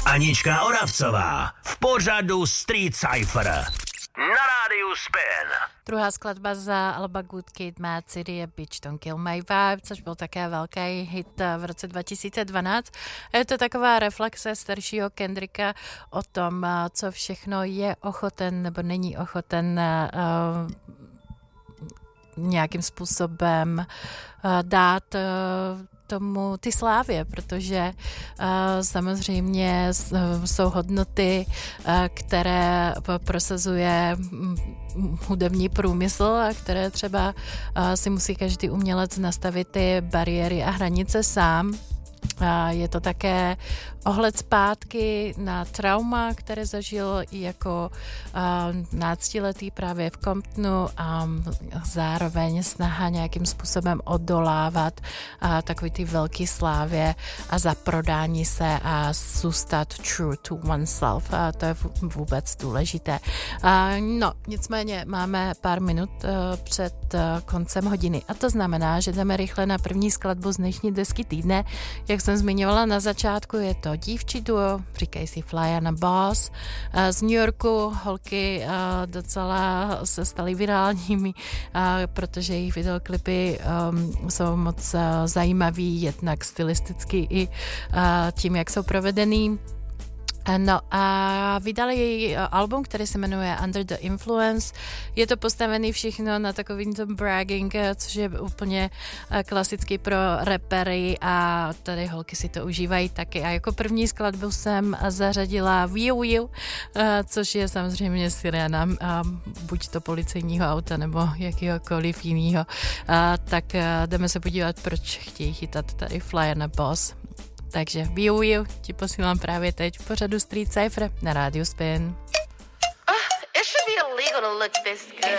Anička Oravcová v pořadu Street Cypher na rádiu Spin. Druhá skladba za alba Good Kid, Mad City je Bitch Don't Kill My Vibe, což byl také velký hit v roce 2012. Je to taková reflexe staršího Kendricka o tom, co všechno je ochoten nebo není ochoten nějakým způsobem dát tomu ty slávě, protože samozřejmě jsou hodnoty, které prosazuje hudební průmysl a které třeba si musí každý umělec nastavit ty bariéry a hranice sám. Je to také ohled zpátky na trauma, které zažil i jako 12letý právě v Comptonu a zároveň snaha nějakým způsobem odolávat takový ty velký slávě a zaprodání se a zůstat true to oneself. A to je vůbec důležité. No, nicméně máme pár minut před koncem hodiny a to znamená, že jdeme rychle na první skladbu z dnešní desky týdne. Jak jsem zmiňovala na začátku, je to dívčí duo, říkají si Fly na Boss. Z New Yorku holky docela se staly virálními, protože jejich videoklipy jsou moc zajímavý, jednak stylisticky i tím, jak jsou provedený. No a vydali její album, který se jmenuje Under the Influence. Je to postavený všechno na takovým tom bragging, což je úplně klasický pro rapery a tady holky si to užívají taky. A jako první skladbu jsem zařadila Wiu Wiu, což je samozřejmě sirena buď to policejního auta nebo jakýhokoliv jinýho. Tak jdeme se podívat, proč chtějí chytat tady Fly na Boss. Takže Wiu ti posílám právě teď v pořadu Street Cypher na rádiu Spin. It should be illegal to look this good.